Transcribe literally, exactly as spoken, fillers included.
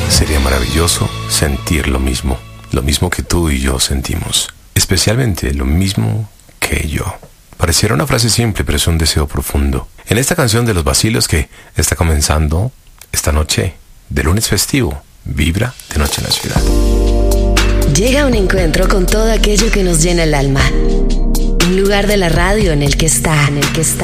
Sería maravilloso sentir lo mismo, lo mismo que tú y yo sentimos, especialmente lo mismo que yo. Pareciera una frase simple, pero es un deseo profundo. En esta canción de Los Vacilos que está comenzando esta noche de lunes festivo, vibra de noche en la ciudad. Llega un encuentro con todo aquello que nos llena el alma. Un lugar de la radio en el que está, en el que está.